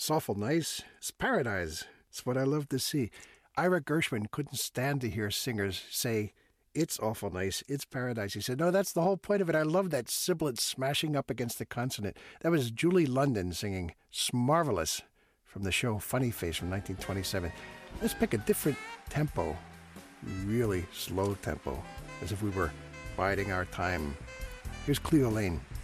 It's awful nice. It's paradise. It's what I love to see. Ira Gershwin couldn't stand to hear singers say, it's awful nice, it's paradise. He said, no, that's the whole point of it. I love that sibilant smashing up against the consonant. That was Julie London singing Smarvelous from the show Funny Face from 1927. Let's pick a different tempo, really slow tempo, as if we were biding our time. Here's Cleo Lane.